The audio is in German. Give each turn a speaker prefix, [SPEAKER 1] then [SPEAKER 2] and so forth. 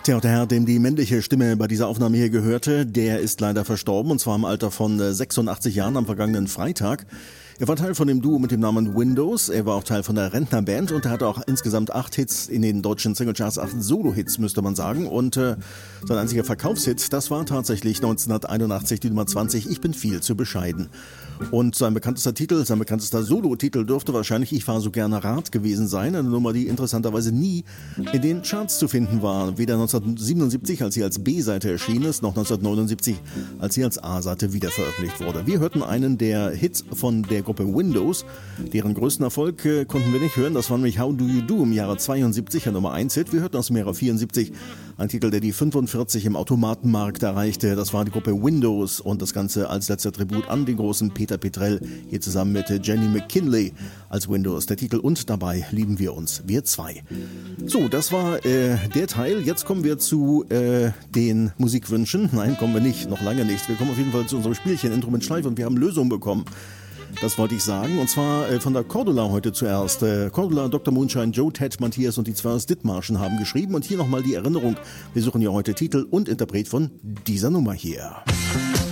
[SPEAKER 1] Tja, und der Herr, dem die männliche Stimme bei dieser Aufnahme hier gehörte, der ist leider verstorben, und zwar im Alter von 86 Jahren am vergangenen Freitag. Er war Teil von dem Duo mit dem Namen Windows, er war auch Teil von der Rentnerband und er hatte auch insgesamt 8 Hits in den deutschen Singlecharts, 8 Solo-Hits müsste man sagen, und sein einziger Verkaufshit, das war tatsächlich 1981 die Nummer 20, Ich bin viel zu bescheiden. Und sein bekanntester Solo-Titel dürfte wahrscheinlich Ich war so gerne Rat gewesen sein, eine Nummer, die interessanterweise nie in den Charts zu finden war, weder 1977, als sie als B-Seite erschienen ist, noch 1979, als sie als A-Seite wiederveröffentlicht wurde. Wir hörten einen der Hits von der Gruppe Windows, deren größten Erfolg konnten wir nicht hören, das war nämlich How Do You Do im Jahre 72, ein Nummer 1 Hit. Wir hörten aus dem Jahre 74 ein Titel, der die 45 im Automatenmarkt erreichte, das war die Gruppe Windows und das Ganze als letzter Tribut an den großen Peter Petrell, hier zusammen mit Jenny McKinley als Windows, der Titel Und dabei lieben wir uns, wir zwei. So, das war der Teil, jetzt kommen wir zu den Musikwünschen, nein, kommen wir nicht, noch lange nicht, wir kommen auf jeden Fall zu unserem Spielchen Intro mit Schleife und wir haben Lösungen bekommen. Das wollte ich sagen, und zwar von der Cordula heute zuerst. Cordula, Dr. Moonshine, Joe, Ted, Matthias und die 2 aus Dithmarschen haben geschrieben. Und hier nochmal die Erinnerung. Wir suchen ja heute Titel und Interpret von dieser Nummer hier.